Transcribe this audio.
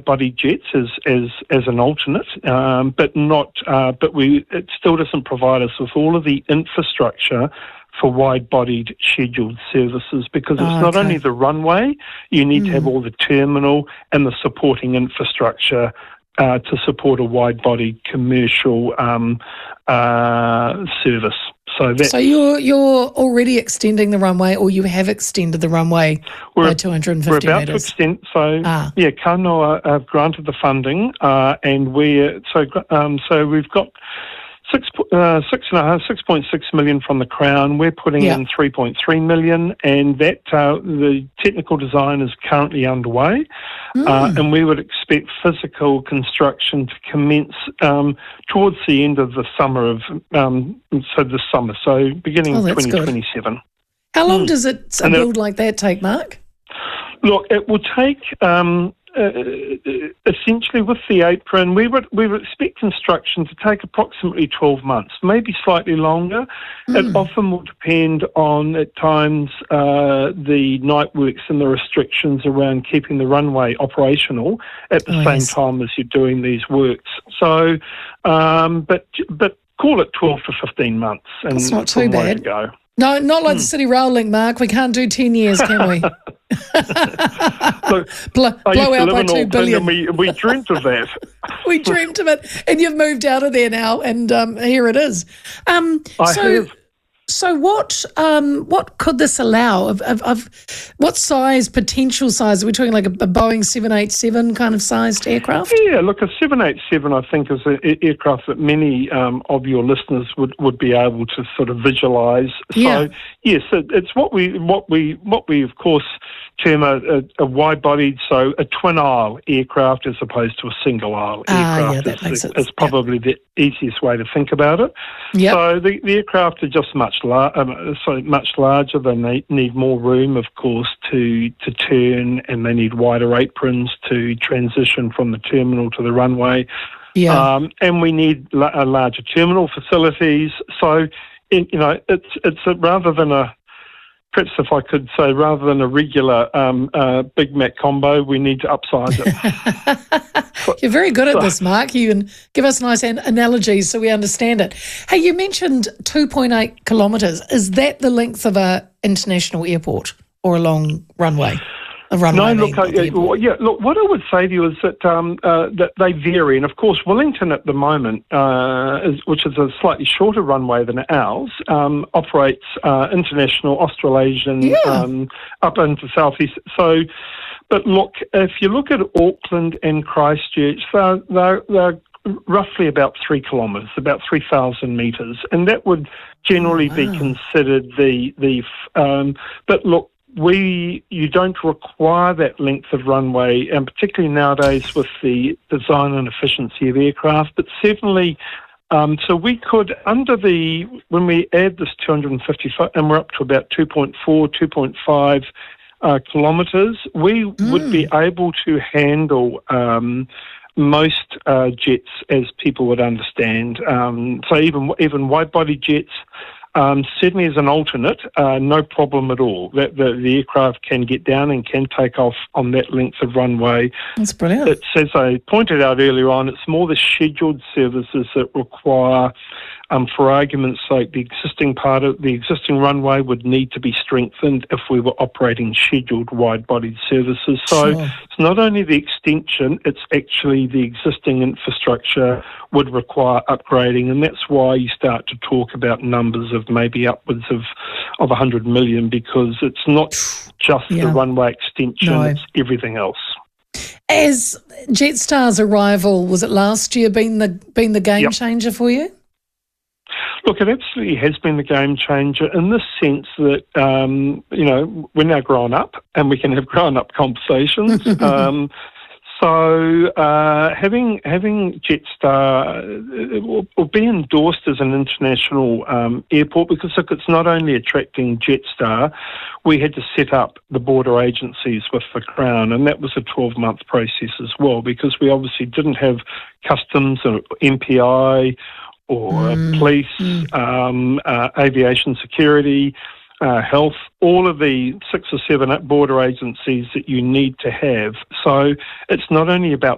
wide-body jets as an alternate, but not. It still doesn't provide us with all of the infrastructure for wide-bodied scheduled services, because it's not only the runway, you need to have all the terminal and the supporting infrastructure to support a wide-body commercial service. So you're already extending the runway, or you have extended the runway by 250 metres? We're about metres? to extend. So Kanoa have granted the funding, and we've got 6.6 million from the Crown. We're putting in 3.3 million, and that the technical design is currently underway, and we would expect physical construction to commence towards the end of the summer so beginning of 2027. Good. How long does a build like that take, Mark? Look, it will take. Essentially, with the apron, we would expect construction to take approximately 12 months, maybe slightly longer. It often will depend on, at times, the night works and the restrictions around keeping the runway operational at the same time as you're doing these works. So, but call it 12 to 15 months. And that's not too bad. To go. No, not like the City Rail Link, Mark. We can't do 10 years, can we? Look, blow out by $2 billion. We dreamt of that. We dreamt of it, and you've moved out of there now, and here it is. I have. So what could this allow? Of what size, potential size? Are we talking like a Boeing 787 kind of sized aircraft? Yeah, look, a 787 I think is an aircraft that many of your listeners would be able to sort of visualise. So yes, it's what we of course term a wide-bodied, so a twin-aisle aircraft as opposed to a single-aisle aircraft. Is probably the easiest way to think about it. Yep. So the aircraft are just much larger. They need more room, of course, to turn, and they need wider aprons to transition from the terminal to the runway. Yeah. And we need larger terminal facilities. So, it's rather than a, perhaps if I could say, rather than a regular Big Mac combo, we need to upsize it. You're very good at this, Mark. You can give us nice analogies so we understand it. Hey, you mentioned 2.8 kilometres. Is that the length of an international airport or a long runway? Look, what I would say to you is that that they vary, and of course Wellington at the moment, which is a slightly shorter runway than ours, operates international, Australasian, up into southeast. So, but look, if you look at Auckland and Christchurch, they're roughly about 3 kilometres, about 3,000 metres, and that would generally be considered but look, you don't require that length of runway, and particularly nowadays with the design and efficiency of aircraft, but certainly, so we could, when we add this 255, and we're up to about 2.5 kilometres, we would be able to handle most jets, as people would understand. So even wide-body jets, certainly as an alternate, no problem at all. The aircraft can get down and can take off on that length of runway. That's brilliant. It's, as I pointed out earlier on, it's more the scheduled services that require, for argument's sake, the existing runway would need to be strengthened if we were operating scheduled wide-bodied services. So it's not only the extension, it's actually the existing infrastructure would require upgrading, and that's why you start to talk about numbers of maybe upwards of 100 million, because it's not just the runway extension, it's everything else. As Jetstar's arrival, was it last year, been the game changer for you? Look, it absolutely has been the game changer in the sense that, we're now grown up and we can have grown-up conversations. So having Jetstar will be endorsed as an international airport, because look, it's not only attracting Jetstar, we had to set up the border agencies with the Crown, and that was a 12-month process as well, because we obviously didn't have customs or MPI or police, aviation security, health, all of the 6 or 7 border agencies that you need to have. So it's not only about